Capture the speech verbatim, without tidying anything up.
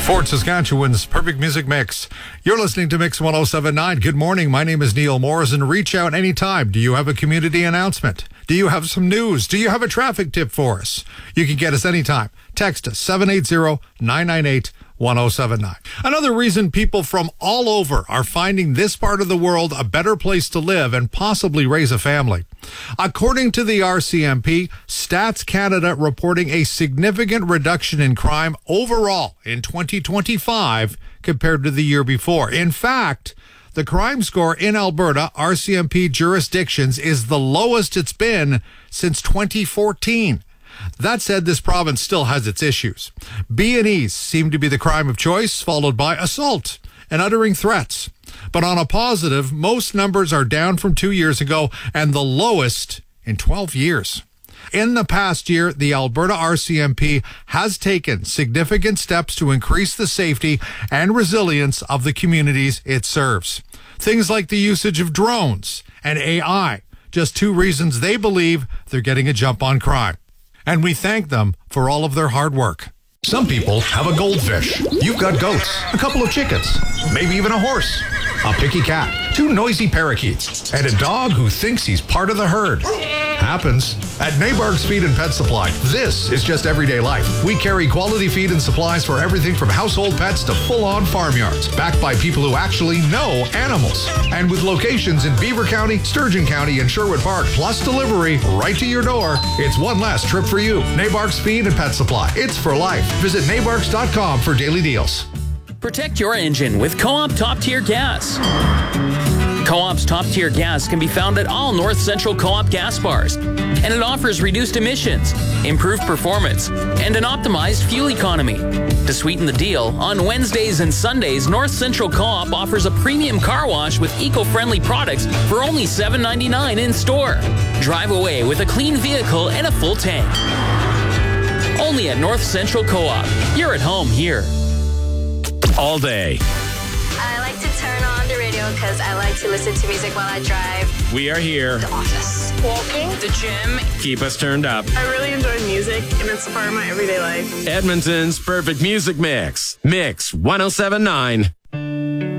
Fort Saskatchewan's perfect music mix. You're listening to Mix one oh seven point nine. Good morning. My name is Neil Morrison. Reach out anytime. Do you have a community announcement? Do you have some news? Do you have a traffic tip for us? You can get us anytime. Text us seven eight zero, nine nine eight, one oh seven nine. Another reason people from all over are finding this part of the world a better place to live and possibly raise a family. According to the R C M P, Stats Canada reporting a significant reduction in crime overall in twenty twenty-five compared to the year before. In fact, the crime score in Alberta, R C M P jurisdictions, is the lowest it's been since twenty fourteen. That said, this province still has its issues. B and Es seem to be the crime of choice, followed by assault and uttering threats. But on a positive, most numbers are down from two years ago and the lowest in twelve years. In the past year, the Alberta R C M P has taken significant steps to increase the safety and resilience of the communities it serves. Things like the usage of drones and A I, just two reasons they believe they're getting a jump on crime. And we thank them for all of their hard work. Some people have a goldfish. You've got goats, a couple of chickens, maybe even a horse, a picky cat, two noisy parakeets, and a dog who thinks he's part of the herd. Happens. At Nabarg's Feed and Pet Supply, this is just everyday life. We carry quality feed and supplies for everything from household pets to full-on farmyards, backed by people who actually know animals. And with locations in Beaver County, Sturgeon County, and Sherwood Park, plus delivery right to your door, it's one last trip for you. Nabarg's Feed and Pet Supply. It's for life. Visit nabargs dot com for daily deals. Protect your engine with Co-op Top Tier Gas. Co-op's Top Tier Gas can be found at all North Central Co-op gas bars, and it offers reduced emissions, improved performance, and an optimized fuel economy. To sweeten the deal, on Wednesdays and Sundays, North Central Co-op offers a premium car wash with eco-friendly products for only seven ninety-nine in store. Drive away with a clean vehicle and a full tank. Only at North Central Co-op. You're at home here. All day. I like to turn on the radio because I like to listen to music while I drive. We are here. The office. Walking. The gym. Keep us turned up. I really enjoy music, and it's a part of my everyday life. Edmonton's perfect music mix. Mix one oh seven point nine.